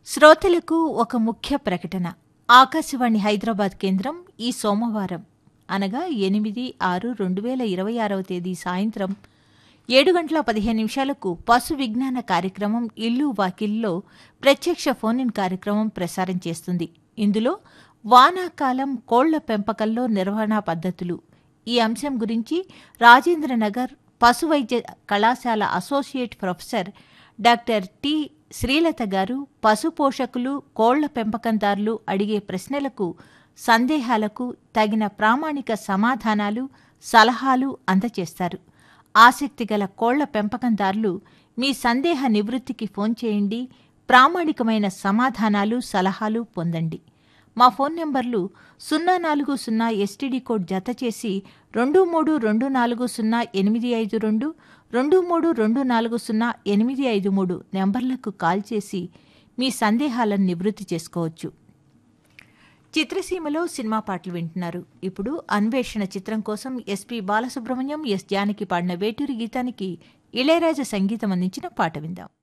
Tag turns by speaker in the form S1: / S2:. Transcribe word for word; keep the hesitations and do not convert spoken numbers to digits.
S1: శ్రోతలకు ఒక ముఖ్య ప్రకటన. ఆకాశవాణి హైదరాబాద్ కేంద్రం ఈ సోమవారం అనగా ఎనిమిది ఆరు రెండు వేల ఇరవై ఆరవ తేదీ సాయంత్రం ఏడు గంటల పదిహేను నిమిషాలకు పశు విజ్ఞాన కార్యక్రమం ఇల్లు వాకిల్లో ప్రత్యక్ష ఫోన్ ఇన్ కార్యక్రమం ప్రసారం చేస్తుంది. ఇందులో వానాకాలం కోళ్ల పెంపకంలో నిర్వహణా పద్ధతులు ఈ అంశం గురించి రాజేంద్రనగర్ పశు వైద్య కళాశాల associate professor doctor T Srilatha గారు పశు పోషకులు కోళ్ల పెంపకందారులు అడిగే ప్రశ్నలకు సందేహాలకు తగిన ప్రామాణిక సమాధానాలు సలహాలు అందజేస్తారు. ఆసక్తిగల కోళ్ల పెంపకందారులు మీ సందేహ నివృత్తికి ఫోన్ చేయండి. ప్రామాణికమైన సమాధానాలు సలహాలు పొందండి. మా ఫోన్ నెంబర్లు సున్నా నాలుగు సున్నా ఎస్టీడీ కోడ్ జత చేసి రెండు మూడు రెండు నాలుగు సున్నా ఎనిమిది ఐదు రెండు రెండు మూడు రెండు నాలుగు సున్నా ఎనిమిది ఐదు మూడు నెంబర్లకు కాల్ చేసి మీ సందేహాలను నివృత్తి చేసుకోవచ్చు. చిత్రసీమలో సినిమా పాటలు వింటున్నారు. ఇప్పుడు అన్వేషణ చిత్రం కోసం ఎస్పి బాలసుబ్రహ్మణ్యం, ఎస్ జానకి పాడిన వేటూరి గీతానికి ఇళయరాజా సంగీతం అందించిన పాట విందాం.